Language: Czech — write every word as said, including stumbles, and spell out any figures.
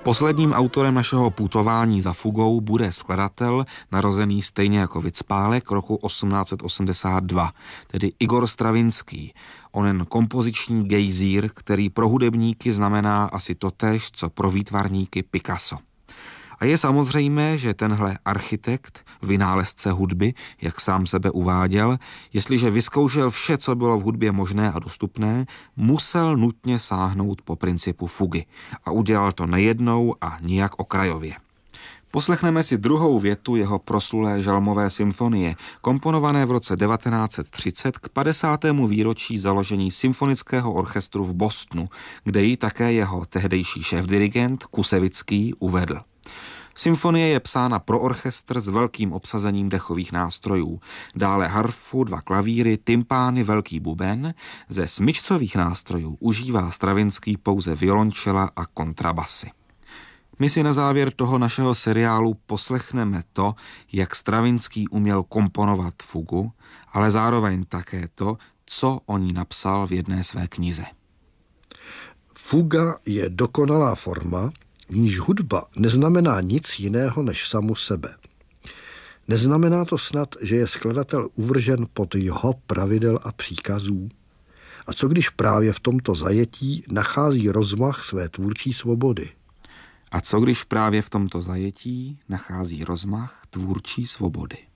Posledním autorem našeho putování za fugou bude skladatel, narozený stejně jako Vicpálek roku osmnáct osmdesát dva, tedy Igor Stravinský, onen kompoziční gejzír, který pro hudebníky znamená asi totéž, co pro výtvarníky Picasso. A je samozřejmé, že tenhle architekt, vynálezce hudby, jak sám sebe uváděl, jestliže vyzkoušel vše, co bylo v hudbě možné a dostupné, musel nutně sáhnout po principu fugy. A udělal to nejednou a nijak okrajově. Poslechneme si druhou větu jeho proslulé žalmové symfonie, komponované v roce devatenáct set třicet k padesátému výročí založení symfonického orchestru v Bostonu, kde ji také jeho tehdejší šéfdirigent Kusevický uvedl. Symfonie je psána pro orchestr s velkým obsazením dechových nástrojů, dále harfu, dva klavíry, tympány, velký buben, ze smyčcových nástrojů užívá Stravinský pouze violončela a kontrabasy. My si na závěr toho našeho seriálu poslechneme to, jak Stravinský uměl komponovat fugu, ale zároveň také to, co o ní napsal v jedné své knize. Fuga je dokonalá forma, v níž hudba neznamená nic jiného než samu sebe. Neznamená to snad, že je skladatel uvržen pod jeho pravidel a příkazů? A co když právě v tomto zajetí nachází rozmach své tvůrčí svobody? A co když právě v tomto zajetí nachází rozmach tvůrčí svobody?